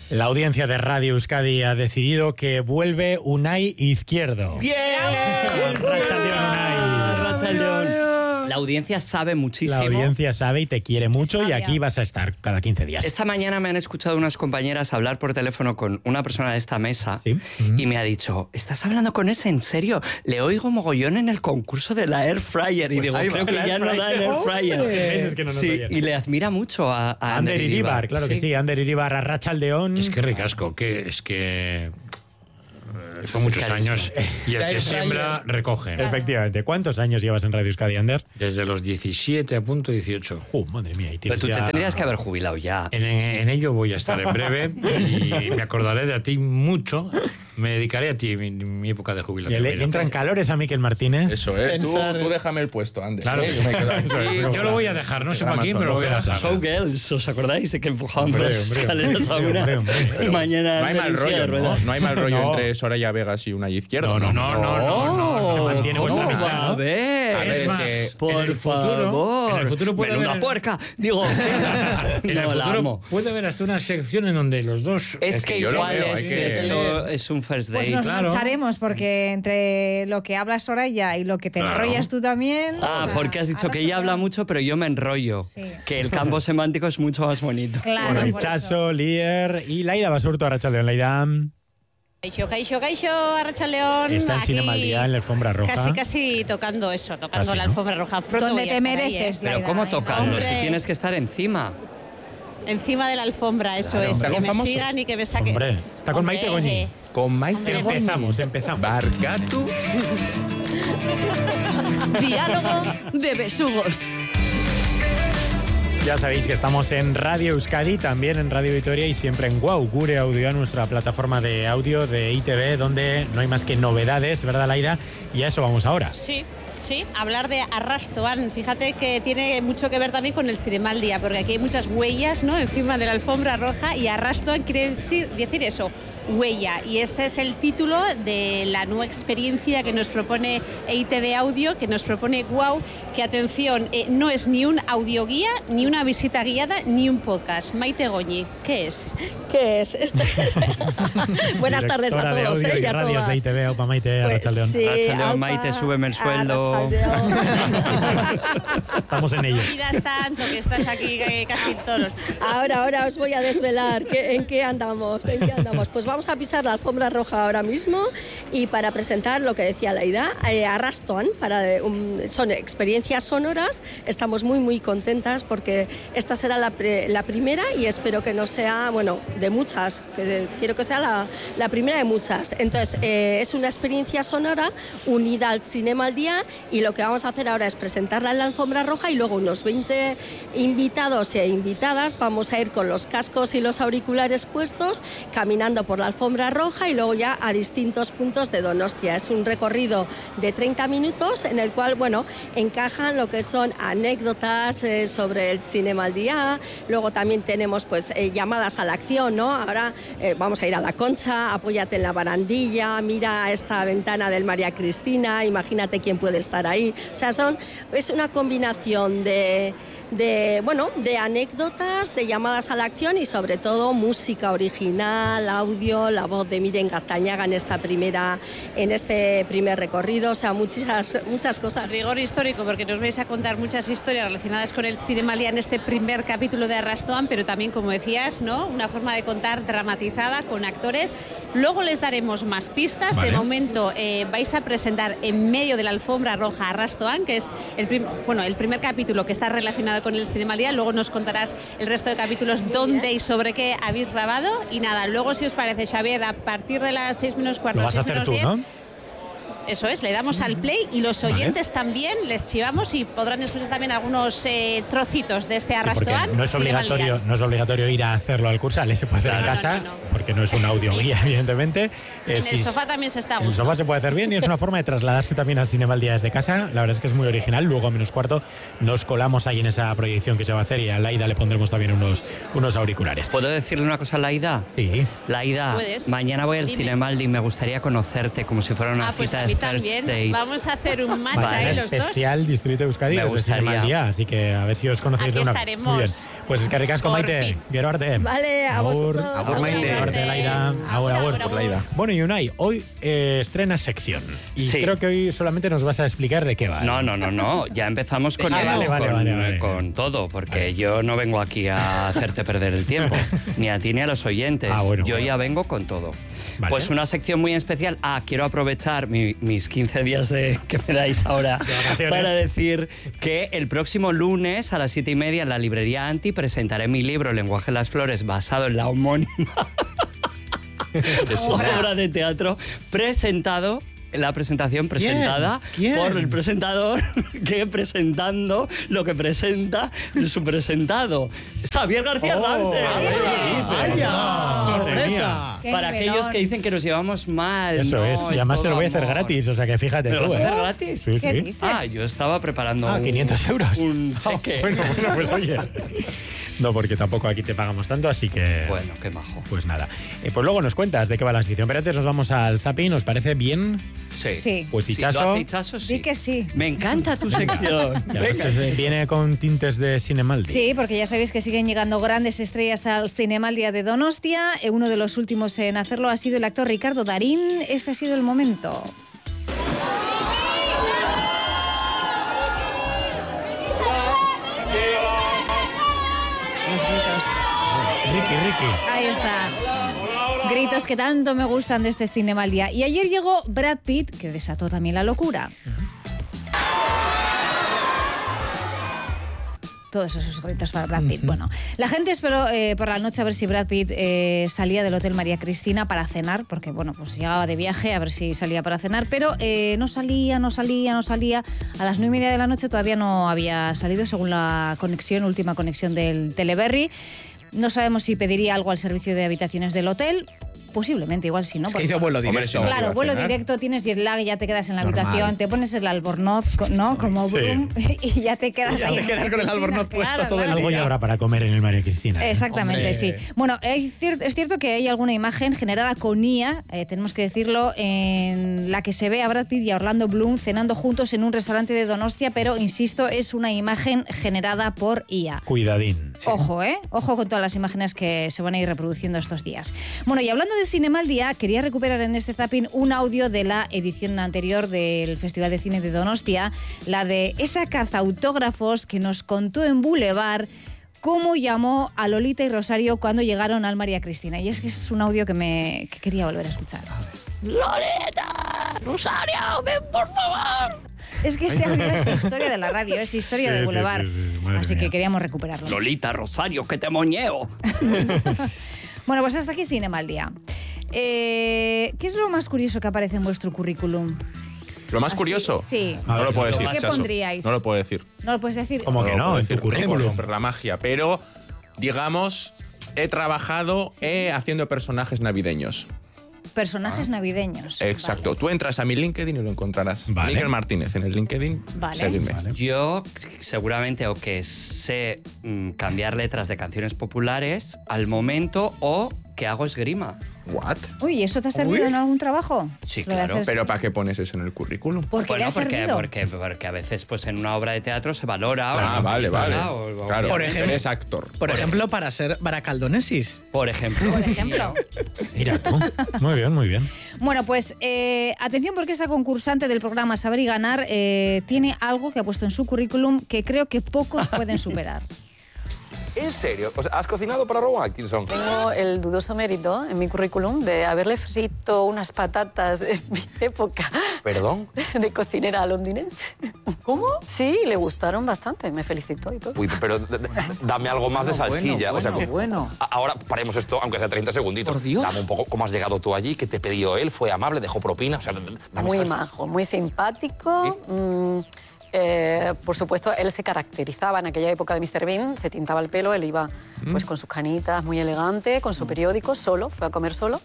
La audiencia de Radio Euskadi ha decidido que vuelve Unai Izquierdo. ¡Bien! Arratsaldeon, Unai. Arratsaldeon. La audiencia sabe muchísimo. La audiencia sabe y te quiere mucho y aquí vas a estar cada 15 días. Esta mañana me han escuchado unas compañeras hablar por teléfono con una persona de esta mesa. ¿Sí? Y me ha dicho, ¿estás hablando con ese en serio? Le oigo mogollón en el concurso de la Air Fryer. Y digo, creo que ya no da el Air Fryer. Meses que no nos oyen. Y le admira mucho a Ander Iribar, claro que sí. Ander Iribar, Arratsaldeon. Es que ricasco, son muchos años y el que siembra recoge. Efectivamente. ¿Cuántos años llevas en Radio Euskadi, Ander? Desde los 17 a punto 18. Madre mía. Y pero tú ya... te tendrías que haber jubilado ya. En ello voy a estar en breve y me acordaré de ti mucho. Me dedicaré a ti en mi época de jubilación. Le entran calores a Miquel Martínez. Eso es. Tú déjame el puesto, Ander. Claro. Yo me quedo aquí. Yo lo voy a dejar, no sé para quién, pero lo voy a dejar. Showgirls, ¿os acordáis de que empujaban por las escaleras a una Hombre. mañana? No hay mal rollo, ¿no? No hay mal rollo entre Soraya Vegas y Unai Izquierdo. No. Se mantiene vuestra ¿Cómo amistad, va ¿no? a ver? A ver, es más, que por en el favor. futuro puede Menuda haber... puerca. Digo, En el no, la futuro amo. puede haber hasta una sección en donde los dos... Es que yo lo igual veo, esto es un first Pues date. nos claro. echaremos, porque entre lo que habla Soraya y lo que te enrollas tú también... Porque has dicho que ella habla mucho, pero yo me enrollo. Sí. Que el campo semántico es mucho más bonito. Claro, Bueno, por Itxaso, Lier y Laida Basurto, Arratsaldeon, Laida. Kaixo, Arratsaldeon. Está en Cinema al Día, en la alfombra roja. Casi tocando Casi, la ¿no? alfombra roja. Pronto Donde voy a te estar ahí, mereces, Pero Laida, ¿cómo tocando? Hombre. Si tienes que estar encima. Encima de la alfombra, eso Claro, es. ¿está Que con me famosos? sigan y que me saquen. Hombre, está con Maite Goñi. Con Maite Empezamos. Barkatu. Diálogo de besugos. Ya sabéis que estamos en Radio Euskadi, también en Radio Vitoria y siempre en Guau, Gure Audio, nuestra plataforma de audio de ITV, donde no hay más que novedades, ¿verdad, Laida? Y a eso vamos ahora. Sí, hablar de Arrastoan. Fíjate que tiene mucho que ver también con el Cinema al Día, porque aquí hay muchas huellas, ¿no?, encima de la alfombra roja, y Arrastoan quiere decir eso, huella. Y ese es el título de la nueva experiencia que nos propone ITV Audio, que nos propone Guau, que atención, no es ni un audioguía, ni una visita guiada, ni un podcast. Maite Goñi, ¿qué es? ¿Qué es? Buenas tardes a Directora de todos, audio y y a radios todas. de ITV, Opa Maite, Arratsaldeon. sí, Arratsaldeon, aupa, Maite, súbeme el sueldo. Arratsaldeon. Estamos en ello. Miras tanto que estás aquí casi todos los... Ahora os voy a desvelar en qué andamos. Pues vamos a pisar la alfombra roja ahora mismo y para presentar lo que decía Laida, Arrastoan, son experiencias sonoras. Estamos muy contentas porque esta será la primera y espero que no sea, de muchas, que quiero que sea la primera de muchas. Entonces, es una experiencia sonora unida al Cinema al Día y lo que vamos a hacer ahora es presentarla en la alfombra roja y luego unos 20 invitados e invitadas vamos a ir con los cascos y los auriculares puestos, caminando por la alfombra roja y luego ya a distintos puntos de Donostia. Es un recorrido de 30 minutos en el cual, encajan lo que son anécdotas sobre el Cinema al Día. Luego también tenemos llamadas a la acción, ¿no? Ahora vamos a ir a la Concha, apóyate en la barandilla, mira esta ventana del María Cristina, imagínate quién puede estar ahí. O sea, es una combinación de anécdotas, de llamadas a la acción y sobre todo música original, audio, la voz de Miren Gatañaga en este primer recorrido, o sea, muchas cosas. Rigor histórico, porque nos vais a contar muchas historias relacionadas con el Cinema al Día en este primer capítulo de Arrastoan, pero también, como decías, ¿no?, una forma de contar dramatizada con actores. Luego les daremos más pistas. Vale. De momento vais a presentar en medio de la alfombra roja Arrastoan, que es el primer capítulo que está relacionado con el Cinema al Día. Luego nos contarás el resto de capítulos dónde y sobre qué habéis grabado. Y nada, luego, si os parece, Xavier, a partir de las 6 menos cuarto, Lo vas a hacer tú, 10, ¿no? Eso es, le damos al play y los oyentes también les chivamos y podrán escuchar también algunos trocitos de este Sí, porque Arrastoan. no es obligatorio ir a hacerlo al Cursal, se puede hacer en casa, porque no es un audioguía, evidentemente. En el sofá también se está a En el gusto. sofá se puede hacer bien y es una forma de trasladarse también al Cinema al Día desde casa. La verdad es que es muy original. Luego a menos cuarto nos colamos ahí en esa proyección que se va a hacer y a Laida le pondremos también unos auriculares. ¿Puedo decirle una cosa a Laida? Sí. Laida, ¿Puedes? mañana voy al Dime. Cinema al Día y me gustaría conocerte como si fuera una Pues cita a de también. dates. Vamos a hacer un match ahí los dos. Especial Distrito Euskadi, Me que es el gustaría. día, así que a ver si os conocéis Aquí de una estaremos. Muy bien. Pues es que ricasco, Por Maite. fin. Quiero arte. Vale, a vosotros. Agur, Maite. Quiero arte, Laida. Agur, agur. Por Laida. Bueno, y Unai, hoy estrenas sección. Y Sí. creo que hoy solamente nos vas a explicar de qué va. No. Ya empezamos con, Vale. con todo, porque yo no vengo aquí a hacerte perder el tiempo, ni a ti ni a los oyentes. Yo ya vengo con todo. Vale. Pues una sección muy especial. Quiero aprovechar mis 15 días que me dais ahora para decir que el próximo lunes a las 7:30 en la librería Anti presentaré mi libro Lenguaje de las Flores, basado en la homónima obra de teatro presentada ¿Quién? por el presentador que presentando lo que presenta su presentado. Xavier García Ramsey. ¡Sorpresa! Qué Para nivelón. aquellos que dicen que nos llevamos mal. Eso no, es. Y además se todo lo voy a hacer amor. gratis, o sea que fíjate ¿Me lo tú. vas a hacer gratis? Sí, ¿Qué sí. dices? Yo estaba preparando 500 euros. un cheque. Bueno, pues oye. No, porque tampoco aquí te pagamos tanto, así que... Bueno, qué majo. Pues nada. Pues luego nos cuentas de qué va la sección. Pero antes nos vamos al zapping, ¿os parece bien? Sí. Pues Sí, Hichazo. ¿lo hace Hichazo? Sí. Di que sí. Me encanta tu sección. Ya ves Venga. que viene con tintes de Cinemaldi. Sí, porque ya sabéis que siguen llegando grandes estrellas al Cinemaldia de Donostia. Uno de los últimos en hacerlo ha sido el actor Ricardo Darín. Este ha sido el momento. Los gritos. Ricky. Ahí está. Gritos que tanto me gustan de este Cinemaldia. Y ayer llegó Brad Pitt, que desató también la locura. Todos esos gritos para Brad Pitt. Bueno, la gente esperó por la noche a ver si Brad Pitt salía del Hotel María Cristina para cenar, porque bueno, pues llegaba de viaje a ver si salía para cenar, pero no salía. A las 9:30 de la noche todavía no había salido, según la última conexión del Teleberry. No sabemos si pediría algo al servicio de habitaciones del hotel. Posiblemente, igual sí, ¿no? Es que hizo vuelo Hombre, directo. si no, Claro, iba a vuelo cenar. directo, tienes jet lag, ya te quedas en la Normal. habitación, te pones el albornoz, ¿no? Como Sí. boom, y ya te quedas Ya ahí te en quedas la con el piscina, albornoz puesto claro, todo el claro. Algo ya habrá para comer en el María Cristina. ¿eh? Exactamente, Hombre. sí. Bueno, es cierto que hay alguna imagen generada con IA, tenemos que decirlo, en la que se ve a Brad Pitt y a Orlando Bloom cenando juntos en un restaurante de Donostia, pero insisto, es una imagen generada por IA. Cuidadín. Ojo, Ojo con todas las imágenes que se van a ir reproduciendo estos días. Bueno, y hablando de Cinemaldia, quería recuperar en este zapping un audio de la edición anterior del Festival de Cine de Donostia, la de esa cazautógrafos que nos contó en Boulevard cómo llamó a Lolita y Rosario cuando llegaron al María Cristina. Y es que es un audio que quería volver a escuchar. ¡Lolita! ¡Rosario! ¡Ven, por favor! Es que este audio es historia de la radio, es historia Sí, de sí, Boulevard. sí, sí, madre Así mía. que queríamos recuperarlo. Lolita, Rosario, que te moñeo. Bueno, pues hasta aquí Cinemaldia. ¿Qué es lo más curioso que aparece en vuestro currículum? Lo más Así, curioso. sí. No lo puedo ¿Qué decir, Chaso. pondríais? No lo puedo decir. ¿No lo puedes decir? ¿Cómo que lo no? puedo En tu decir, por currículum. romper la magia. Pero, digamos, he trabajado haciendo personajes navideños. Personajes navideños. Exacto. Vale. Tú entras a mi LinkedIn y lo encontrarás. Vale. Miguel Martínez en el LinkedIn. Vale. Seguidme. Yo seguramente o que sé cambiar letras de canciones populares al momento o que hago esgrima. ¿What? Uy, ¿eso te ha servido Uy. en algún trabajo? Sí, Lo de claro. hacer- ¿Pero para qué pones eso en el currículum? ¿Por qué le ha servido? Porque a veces pues en una obra de teatro se valora. o en Ah, una vale, película, vale. o- Claro, Por ejemplo- eres actor. Por ejemplo, para ser baracaldonesis. Por ejemplo. Por ejemplo. Mira tú. Muy bien, muy bien. Bueno, pues atención porque esta concursante del programa Saber y Ganar tiene algo que ha puesto en su currículum que creo que pocos pueden superar. ¿En serio? O sea, ¿has cocinado para Rowan Atkinson? Tengo el dudoso mérito en mi currículum de haberle frito unas patatas en mi época ¿Perdón? de cocinera londinense. ¿Cómo? Sí, le gustaron bastante, me felicitó y todo. Uy, pero dame algo más de salsilla. o sea, bueno. Ahora paremos esto, aunque sea 30 segunditos. Por Dios. Dame un poco cómo has llegado tú allí, qué te pidió él, fue amable, dejó propina. O sea, dame Muy salsa. majo, muy simpático. Por supuesto, él se caracterizaba en aquella época de Mr. Bean, se tintaba el pelo, él iba pues con sus canitas, muy elegante, con su periódico, solo, fue a comer solo.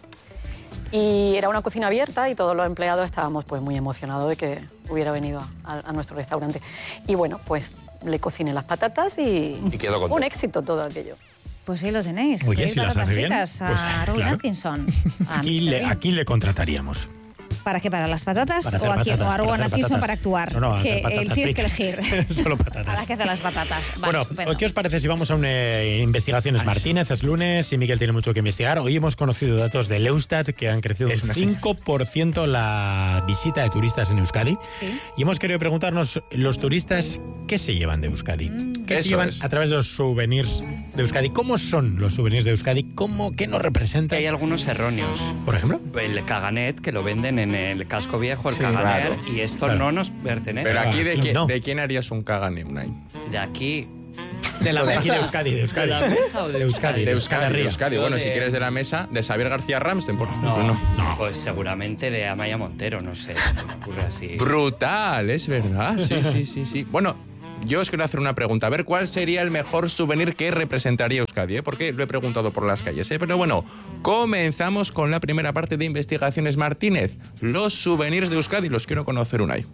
Y era una cocina abierta y todos los empleados estábamos pues muy emocionados de que hubiera venido a nuestro restaurante. Y bueno, pues le cociné las patatas y quedó contento. un éxito todo aquello. Pues ahí lo tenéis. Oye, Pedir si las hace bien, patatas pues, a Rowan claro. Atkinson. A Aquí Mr. le, Bean. aquí le contrataríamos. ¿Para qué? ¿Para las patatas? Para hacer ¿O aquí patatas, o para Aragón hacer aquí son patatas. para actuar? No, que patatas tienes que elegir. Solo patatas. ¿Para qué hacer las patatas? Vale, Bueno, estupendo. ¿qué os parece si vamos a una Investigaciones Martínez? Es lunes y Miguel tiene mucho que investigar. Hoy hemos conocido datos del Eustat que han crecido un 5% la visita de turistas en Euskadi. Sí. Y hemos querido preguntarnos, los turistas, ¿qué se llevan de Euskadi? ¿Qué se llevan a través de los souvenirs de Euskadi? ¿Cómo son los souvenirs de Euskadi? ¿Qué nos representan? Hay algunos erróneos. ¿Por ejemplo? El caganet, que lo venden en el casco viejo, el Sí, caganer, claro. y esto Claro. no nos pertenece. Pero aquí, No. ¿de quién harías un cagane, Unai? De aquí. De la mesa. De Euskadi, de Euskadi. ¿De la mesa o de Euskadi? De Euskadi, Ría. Bueno, de- si quieres de la mesa, de Xavier García Ramsten, por ejemplo, no. Pues seguramente de Amaya Montero, no sé. Me ocurre así. Brutal, es verdad. Sí. Bueno, yo os quiero hacer una pregunta. A ver, ¿cuál sería el mejor souvenir que representaría Euskadi? Porque lo he preguntado por las calles. Pero bueno, comenzamos con la primera parte de Investigaciones Martínez. Los souvenirs de Euskadi. Los quiero conocer, Unai.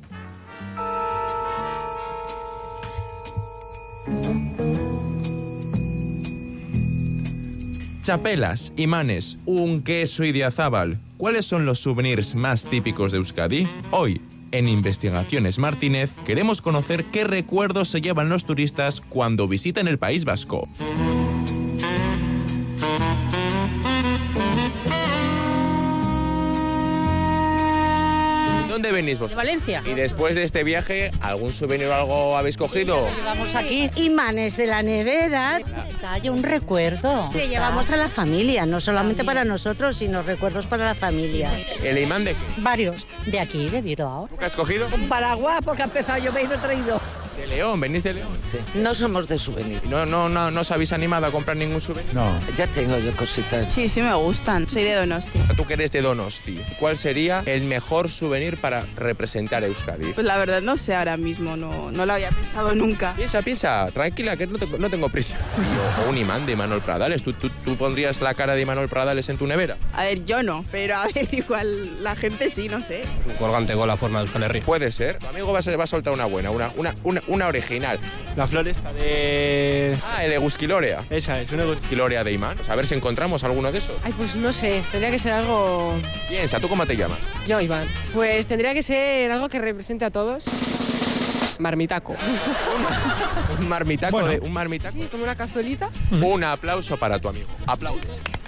Chapelas, imanes, un queso idiazábal. ¿Cuáles son los souvenirs más típicos de Euskadi? Hoy, en Investigaciones Martínez, queremos conocer qué recuerdos se llevan los turistas cuando visitan el País Vasco. ¿Dónde venís vos? De Valencia. Y después de este viaje, ¿algún souvenir o algo habéis cogido? Llevamos aquí imanes de la nevera. Detalle, un recuerdo. Le llevamos a la familia, no solamente para nosotros, sino recuerdos para la familia. ¿El imán de qué? Varios. De aquí, de Bilbao. ¿Tú qué has cogido? Un paraguas porque ha empezado a llover y no he traído. De León, ¿venís de León? Sí. No somos de souvenir. ¿No os habéis animado a comprar ningún souvenir? No, ya tengo yo cositas. Sí, sí me gustan. Soy de Donosti. Tú que eres de Donosti, ¿cuál sería el mejor souvenir para representar a Euskadi? Pues la verdad no sé ahora mismo, no lo había pensado nunca. Piensa, tranquila, que no tengo prisa. O un imán de Imanol Pradales. ¿Tú pondrías la cara de Imanol Pradales en tu nevera? A ver, yo no, pero a ver, igual la gente sí, no sé. Un colgante con la forma de Euskal Herria. Puede ser. Tu amigo va a soltar una buena, una original. La flor esta de... Ah, el Egusquilorea. Esa es, una Egusquilorea de imán. Pues a ver si encontramos alguno de esos. Ay, pues no sé, tendría que ser algo... Piensa, ¿tú cómo te llamas? Yo, Iván. Pues tendría que ser algo que represente a todos. Marmitaco. Un marmitaco, Bueno. un marmitaco. Sí, como una cazuelita. Un aplauso para tu amigo. Aplauso.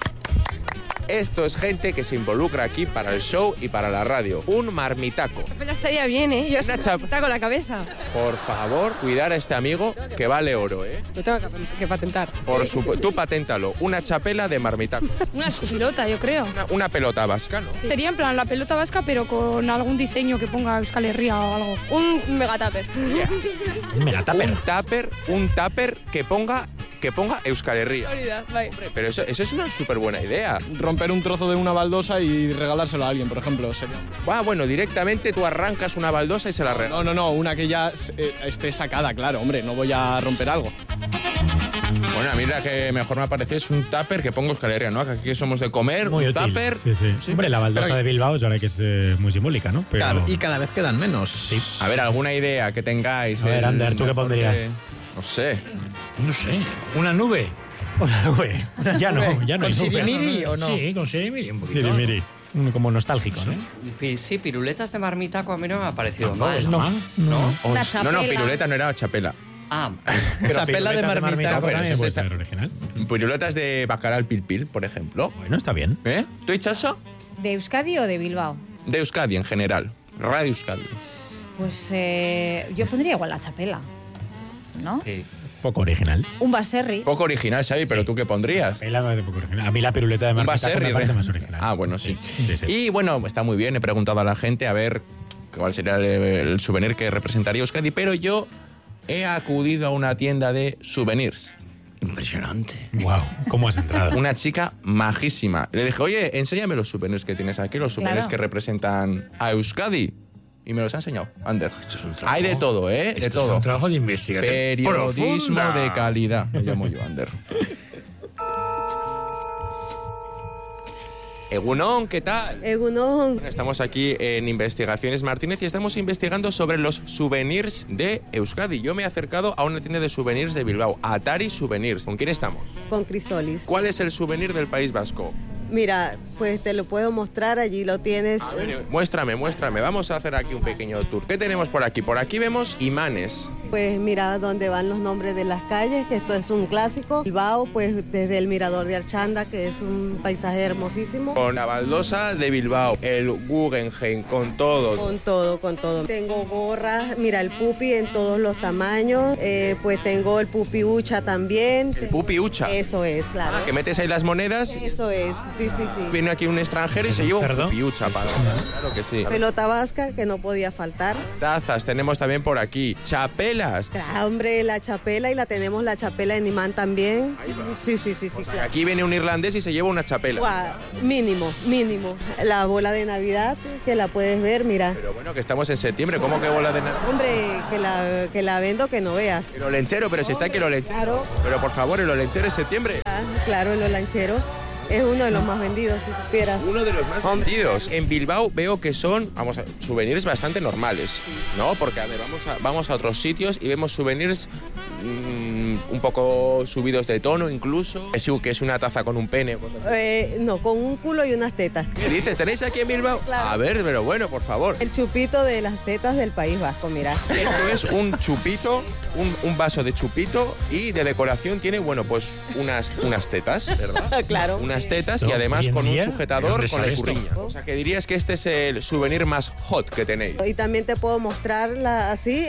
Esto es gente que se involucra aquí para el show y para la radio. Un marmitaco. Pero estaría bien, ¿eh? Yo soy con la cabeza. Por favor, cuidar a este amigo que vale oro, ¿eh? Lo tengo que patentar. Por supuesto. Tú paténtalo. Una chapela de marmitaco. Una pelota, yo creo. Una pelota vasca, ¿no? Sí. Sería en plan la pelota vasca, pero con algún diseño que ponga Euskal Herria o algo. Un megatupper. Un megatupper. Un tupper que ponga Euskal Herria. Vale. Pero eso es una súper buena idea. Romper un trozo de una baldosa y regalárselo a alguien, por ejemplo, sería... Bueno, directamente tú arrancas una baldosa y se la regalas. No, una que ya esté sacada, claro, hombre, no voy a romper algo. Bueno, a mí la que mejor me parece es un tupper que pongo Euskal Herria, ¿no? Que aquí somos de comer, Muy un útil. tupper. Sí. Hombre, la baldosa de Bilbao es verdad que es muy simbólica, ¿no? Pero... Y cada vez quedan menos. Sí. A ver, alguna idea que tengáis. A ver, Ander, ¿tú qué mejor pondrías? No sé. ¿Una nube? Una nube. Ya no hay ¿Con nubes. sirimiri o no? Sí, con sirimiri un poquito. Sirimiri. Como nostálgico, ¿no? Sí, piruletas de marmitaco a mí no me ha parecido Tampoco mal. es mal. Una chapela. No, piruleta no era chapela. Ah, Pero Chapela de piruletas marmitaco, también pero puede esa ser original. Piruletas de bacaral pil, por ejemplo. Bueno, está bien. ¿Eh? ¿Tú, Chaso? ¿De Euskadi o de Bilbao? De Euskadi en general. Radio Euskadi. Pues yo pondría igual la chapela, ¿no? sí. Poco original. Un baserri. Poco original, Xavi, pero ¿tú qué pondrías? Poco original. A mí la piruleta de Un marmitaco baserri, me parece ¿eh? más original. Ah, bueno, sí. Sí. Y bueno, está muy bien. He preguntado a la gente a ver cuál sería el souvenir que representaría Euskadi, pero yo he acudido a una tienda de souvenirs. Impresionante. Wow, ¿cómo has entrado? Una chica majísima. Le dije, oye, enséñame los souvenirs que tienes aquí, los souvenirs Claro. que representan a Euskadi. Y me los ha enseñado, Ander. Esto es un trabajo. Hay de todo, ¿eh? De Esto todo. es un trabajo de investigación. Periodismo profunda. de calidad, me llamo yo, Ander. Egunon, ¿qué tal? Egunon. Bueno, estamos aquí en Investigaciones Martínez y estamos investigando sobre los souvenirs de Euskadi. Yo me he acercado a una tienda de souvenirs de Bilbao, Atari Souvenirs. ¿Con quién estamos? Con Crisolis. ¿Cuál es el souvenir del País Vasco? Mira, pues te lo puedo mostrar, allí lo tienes. A ver, muéstrame. Vamos a hacer aquí un pequeño tour. ¿Qué tenemos por aquí? Por aquí vemos imanes. Pues mira dónde van los nombres de las calles, que esto es un clásico. Bilbao, pues desde el Mirador de Archanda, que es un paisaje hermosísimo. Con la baldosa de Bilbao, el Guggenheim, con todo. Con todo. Tengo gorras, mira, el pupi en todos los tamaños, pues tengo el pupi ucha también. ¿El pupi ucha? Eso es, claro. Que metes ahí las monedas. Eso es, sí. Viene aquí un extranjero y se lleva un pupi ucha. Claro que sí. Pelota vasca, que no podía faltar. Tazas tenemos también por aquí. Chapelas. Claro, hombre, la chapela, y tenemos la chapela en imán también. Sí, claro. Aquí viene un irlandés y se lleva una chapela. Wow, mínimo. La bola de Navidad, que la puedes ver, mira. Pero bueno, que estamos en septiembre, ¿cómo que bola de Navidad? Hombre, que la vendo que no veas. El olenchero, pero si está aquí el olenchero. Claro. Pero por favor, el olenchero es septiembre. Claro, el olenchero. Es uno de los más vendidos, si supieras. Uno de los más vendidos. En Bilbao veo que son, souvenirs bastante normales, ¿no? Porque a ver, vamos a otros sitios y vemos souvenirs un poco subidos de tono incluso. Que es una taza con un pene. No, con un culo y unas tetas. ¿Qué dices? ¿Tenéis aquí en Bilbao? Claro. A ver, pero bueno, por favor. El chupito de las tetas del País Vasco, mira. Esto es un chupito, un vaso de chupito, y de decoración tiene, bueno, pues unas tetas, ¿verdad? Claro. Unas tetas y además con un sujetador con la curriña. O sea, que dirías que este es el souvenir más hot que tenéis. Y también te puedo mostrarla así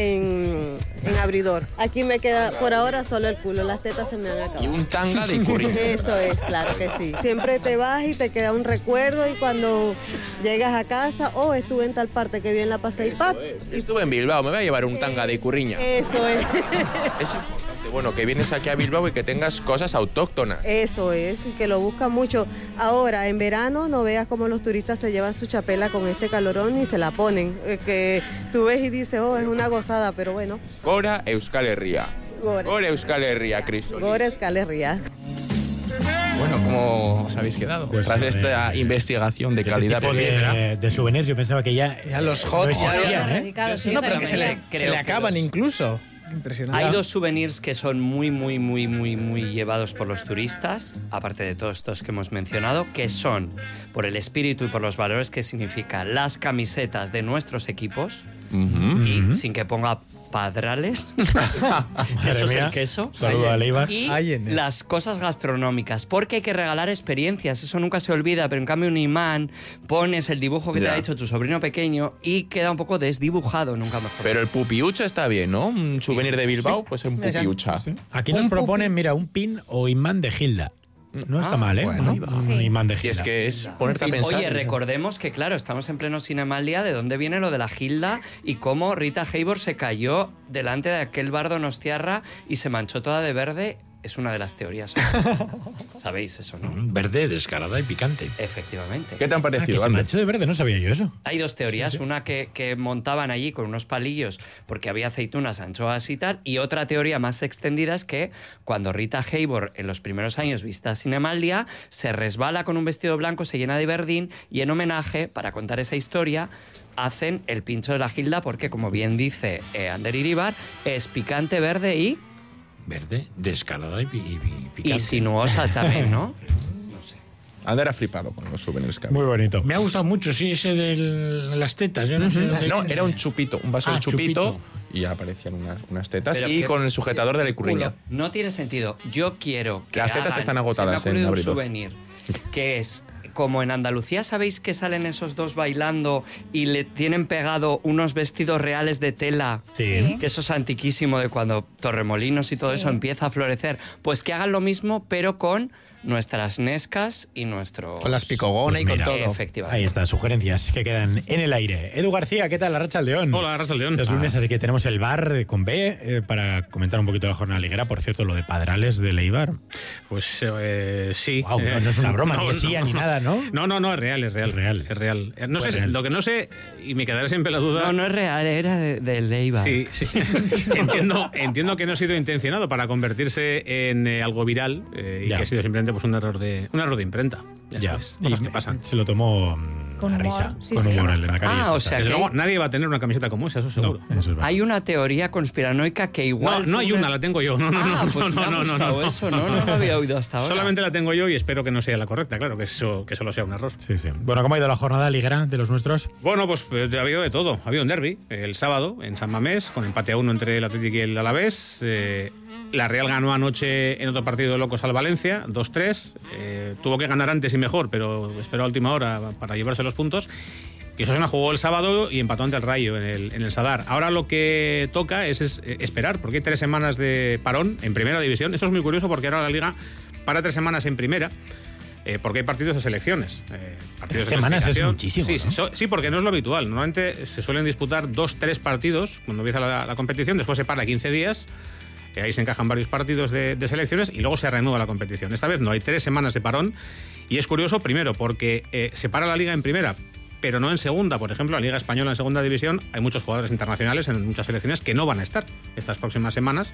en abridor. Aquí me queda por ahora solo el culo, las tetas se me han acabado. Y un tanga de curriña. Eso es, claro que sí. Siempre te vas y te queda un recuerdo, y cuando llegas a casa, estuve en tal parte, que bien la pasé, y estuve en Bilbao, me voy a llevar un tanga de curriña. Eso es. Es importante, bueno, que vienes aquí a Bilbao y que tengas cosas autóctonas. Eso es, y que lo buscan mucho. Ahora, en verano, no veas cómo los turistas se llevan su chapela con este calorón y se la ponen. Que tú ves y dices, es una gozada, pero bueno. Gora Euskal Herria. Gora Euskal Herria, Cristo. Gora Euskal Herria. Bueno, ¿cómo os habéis quedado? Pues, tras esta investigación de calidad de souvenirs, yo pensaba que ya los hot no existían, No, pero que se le acaban incluso. Impresionante. Hay dos souvenirs que son muy llevados por los turistas, aparte de todos estos que hemos mencionado, que son, por el espíritu y por los valores que significa, las camisetas de nuestros equipos, y sin que ponga padrales, eso es el queso, saludo a Leibar, y las cosas gastronómicas, porque hay que regalar experiencias, eso nunca se olvida, pero en cambio un imán, pones el dibujo que te ha hecho tu sobrino pequeño y queda un poco desdibujado, nunca mejor. Pero el pupiucha está bien, ¿no? Un souvenir de Bilbao, pues un pupiucha. Sí. Aquí nos proponen, mira, un pin o imán de Gilda. No está mal, ¿eh? Bueno, un imán de Gilda. Y es que es ponerte a pensar. Oye, recordemos que, claro, estamos en pleno Cinemalia, de dónde viene lo de la Gilda y cómo Rita Hayworth se cayó delante de aquel bar donostiarra y se manchó toda de verde. Es una de las teorías. ¿Sabéis eso, no? Verde, descarada y picante. Efectivamente. ¿Qué te han parecido? Que se manchó de verde, no sabía yo eso. Hay dos teorías. Sí. Una que montaban allí con unos palillos porque había aceitunas, anchoas y tal. Y otra teoría más extendida es que cuando Rita Hayworth en los primeros años viste a Cinemalia, se resbala con un vestido blanco, se llena de verdín y en homenaje, para contar esa historia, hacen el pincho de la Gilda porque, como bien dice Ander Iribar, es picante, verde y... Verde, descarada y picante. Y sinuosa también, ¿no? Ander ha flipado con los souvenirs. Muy bonito. Me ha gustado mucho, sí, ese de las tetas. Yo no sé. No, era un chupito, un vaso de chupito. Y ya aparecían unas tetas. Pero y con el sujetador de la icurriña. No tiene sentido. Yo quiero que las tetas están agotadas se me ha en ocurrido abridor. un souvenir que es... Como en Andalucía, ¿sabéis que salen esos dos bailando y le tienen pegado unos vestidos reales de tela? Sí. Que eso es antiquísimo de cuando Torremolinos y todo eso empieza a florecer. Pues que hagan lo mismo, pero con nuestras nescas y nuestros... Con las picogona y con todo. Efectivamente. Ahí está, sugerencias que quedan en el aire. Edu García, ¿qué tal? Arratsaldeón. Hola, Arratsaldeón. Los lunes, así que tenemos el bar con B para comentar un poquito la jornada liguera. Por cierto, lo de Padrales de Leibar. Pues sí. Wow, no es una broma, ni esía ni nada, ¿no? No, es real. Es real. No sé, real. Lo que no sé, y me quedaré siempre la duda... No es real, era de Leibar. Sí. Entiendo que no ha sido intencionado para convertirse en algo viral y que ha sido simplemente pues un error de imprenta. Ya sabes, cosas que pasan. Se lo tomó con humor. risa, Sí, con sí. humor el Lehendakari. O sea Desde que luego, nadie va a tener una camiseta como esa, eso seguro. No, eso es verdad. hay una teoría conspiranoica que igual... No hay una, la tengo yo. No, pues me ha gustado eso, no lo había oído hasta ahora. Solamente la tengo yo y espero que no sea la correcta, claro, que solo sea un error. Sí, sí. Bueno, ¿cómo ha ido la jornada liguera de los nuestros? Bueno, pues ha habido de todo. Ha habido un derbi el sábado en San Mamés, con empate a 1 entre el Atlético y el Alavés. La Real ganó anoche en otro partido de locos al Valencia, 2-3. Tuvo que ganar antes y mejor, pero esperó a última hora para llevarse los puntos. Y Osasuna jugó el sábado y empató ante el Rayo en el Sadar. Ahora lo que toca es esperar, porque hay 3 semanas de parón en Primera División. Esto es muy curioso porque ahora la Liga para 3 semanas en Primera, porque hay partidos de selecciones. 3 semanas es muchísimo, Sí, ¿no? sí, porque no es lo habitual. Normalmente se suelen disputar 2-3 partidos cuando empieza la competición, después se para 15 días. Ahí se encajan varios partidos de selecciones y luego se reanuda la competición. Esta vez no, hay 3 semanas de parón. Y es curioso, primero, porque se para la Liga en Primera, pero no en Segunda. Por ejemplo, la Liga Española en Segunda División, hay muchos jugadores internacionales en muchas selecciones que no van a estar estas próximas semanas.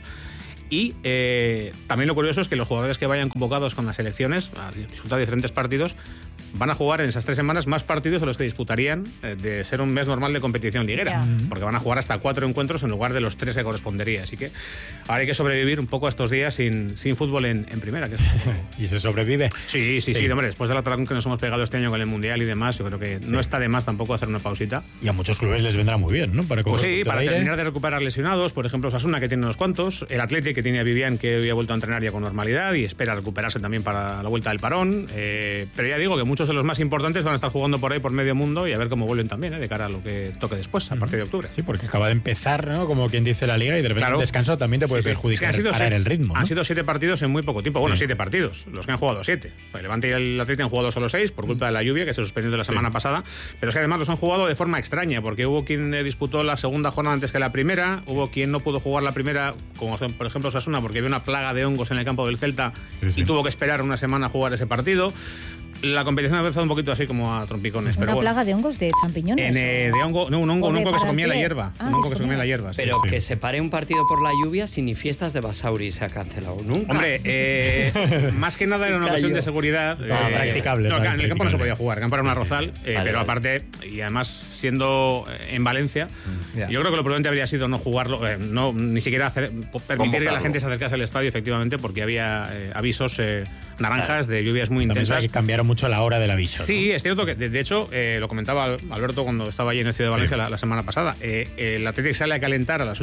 Y también lo curioso es que los jugadores que vayan convocados con las selecciones a disputar diferentes partidos van a jugar en esas 3 semanas más partidos de los que disputarían de ser un mes normal de competición liguera, porque van a jugar hasta 4 encuentros en lugar de los 3 que correspondería. Así que ahora hay que sobrevivir un poco a estos días sin fútbol en Primera. Que es ¿Y se sobrevive? Sí, hombre, después del atracón que nos hemos pegado este año con el Mundial y demás, yo creo que no está de más tampoco hacer una pausita. Y a muchos clubes les vendrá muy bien, ¿no? Para Pues sí, para terminar de recuperar lesionados, por ejemplo, Osasuna, que tiene unos cuantos, el Athletic, que tiene a Vivian, que hoy ha vuelto a entrenar ya con normalidad y espera recuperarse también para la vuelta del parón. Pero ya digo que muchos de los más importantes van a estar jugando por ahí por medio mundo y a ver cómo vuelven también, de cara a lo que toque después, a partir de octubre. Sí, porque acaba de empezar, ¿no? Como quien dice la Liga, y de repente el descanso también te puede perjudicar el ritmo, ¿no? Han sido 7 partidos en muy poco tiempo. Bueno, 7 partidos, los que han jugado 7. El Levante y el Atlético han jugado solo 6 por culpa de la lluvia, que se suspendió la semana pasada. Pero es que además los han jugado de forma extraña, porque hubo quien disputó la segunda jornada antes que la primera, hubo quien no pudo jugar la primera, como por ejemplo Osasuna, porque había una plaga de hongos en el campo del Celta y tuvo que esperar una semana a jugar ese partido. La competición ha empezado un poquito así como a trompicones. ¿Una plaga de hongos, de champiñones? De hongo, no, un hongo que se comía en la hierba. Un hongo que se comía en la hierba. Pero que se pare un partido por la lluvia, si ni fiestas de Basauri se ha cancelado nunca. Hombre, más que nada era una cuestión de seguridad. Practicable. No, en el campo no se podía jugar, el campo era un arrozal, pero aparte, y además siendo en Valencia, yo creo que lo prudente habría sido no jugarlo, ni siquiera permitir que la gente se acercase al estadio, efectivamente, porque había avisos naranjas de lluvias muy intensas. Que cambiaron mucho la hora del aviso. Sí, ¿no? Es cierto que, de hecho, lo comentaba Alberto cuando estaba allí en el Ciudad de Valencia la semana pasada. El Atlético sale a calentar a las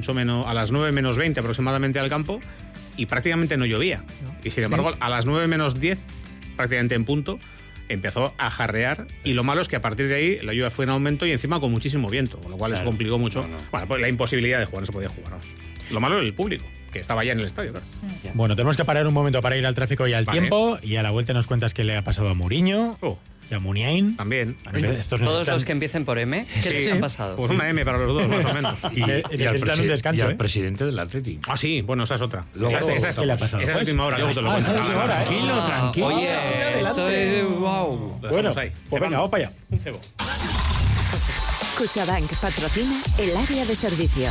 9 menos 20 aproximadamente al campo y prácticamente no llovía. Y sin embargo, a las 9 menos 10, prácticamente en punto, empezó a jarrear. Y lo malo es que a partir de ahí la lluvia fue en aumento y encima con muchísimo viento, con lo cual eso complicó mucho. Bueno, pues la imposibilidad de jugar, no se podía jugar. Lo malo era el público, que estaba ya en el estadio, claro. Bueno, tenemos que parar un momento para ir al tráfico y al tiempo, y a la vuelta nos cuentas qué le ha pasado a Mourinho y a Muniain. También. Todos los que empiecen por M, ¿qué les ha pasado? Pues una M para los dos, más o menos. Necesitan un descanso, y al presidente del Atlético. Ah, sí, bueno, esa es otra. Esa es última hora, luego te lo cuento. Tranquilo. Oye, esto es wow. Bueno, pues venga, vamos para allá. Un cebo. CaixaBank patrocina el área de servicio.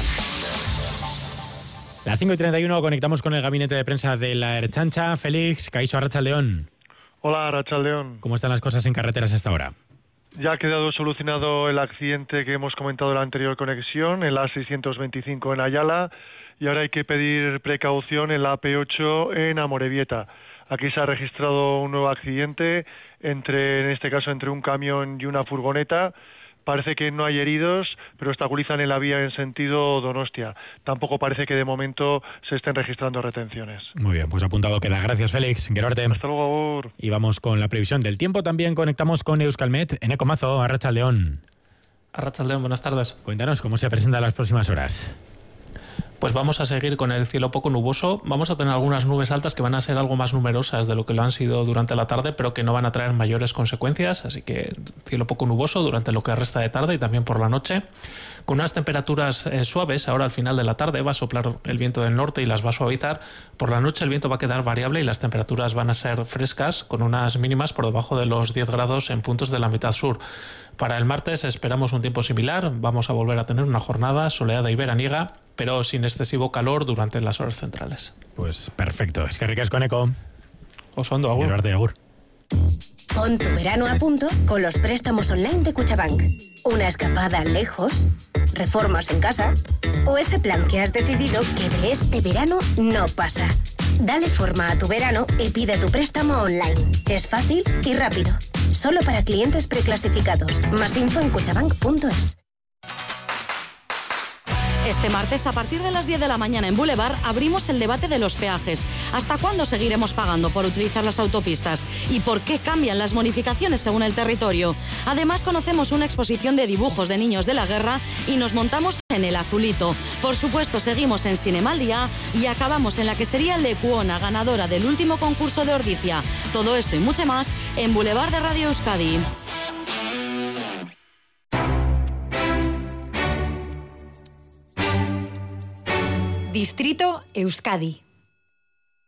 Las 5:31 conectamos con el gabinete de prensa de la Ertzaintza. Félix, Caixo, Arratsaldeón. Hola, Arratsaldeón. ¿Cómo están las cosas en carreteras hasta ahora? Ya ha quedado solucionado el accidente que hemos comentado en la anterior conexión, en la A625 en Ayala, y ahora hay que pedir precaución en la AP8 en Amorebieta. Aquí se ha registrado un nuevo accidente, en este caso entre un camión y una furgoneta. Parece que no hay heridos, pero obstaculizan en la vía en sentido Donostia. Tampoco parece que de momento se estén registrando retenciones. Muy bien, pues apuntado queda. Gracias, Félix. Gerarte. Hasta luego, Agur. Y vamos con la previsión del tiempo. También conectamos con Euskalmet. Eneco Mazo, Arratsaldeón. Arratsaldeón, buenas tardes. Cuéntanos cómo se presentan las próximas horas. Pues vamos a seguir con el cielo poco nuboso. Vamos a tener algunas nubes altas que van a ser algo más numerosas de lo que lo han sido durante la tarde, pero que no van a traer mayores consecuencias. Así que cielo poco nuboso durante lo que resta de tarde y también por la noche. Con unas temperaturas suaves, ahora al final de la tarde va a soplar el viento del norte y las va a suavizar. Por la noche el viento va a quedar variable y las temperaturas van a ser frescas, con unas mínimas por debajo de los 10 grados en puntos de la mitad sur. Para el martes esperamos un tiempo similar. Vamos a volver a tener una jornada soleada y veraniega, pero sin excesivo calor durante las horas centrales. Pues perfecto. Es que ricas con Eco. Osondo, agur. Agur. Pon tu verano a punto con los préstamos online de Cuchabank. Una escapada lejos, reformas en casa o ese plan que has decidido que de este verano no pasa. Dale forma a tu verano y pide tu préstamo online. Es fácil y rápido. Solo para clientes preclasificados. Más info en cuchabank.es. Este martes, a partir de las 10 de la mañana en Boulevard, abrimos el debate de los peajes. ¿Hasta cuándo seguiremos pagando por utilizar las autopistas? ¿Y por qué cambian las bonificaciones según el territorio? Además, conocemos una exposición de dibujos de niños de la guerra y nos montamos en el Azulito. Por supuesto, seguimos en Cinemal Día y acabamos en la que sería Lecuona, ganadora del último concurso de Ordizia. Todo esto y mucho más en Boulevard de Radio Euskadi. Distrito Euskadi.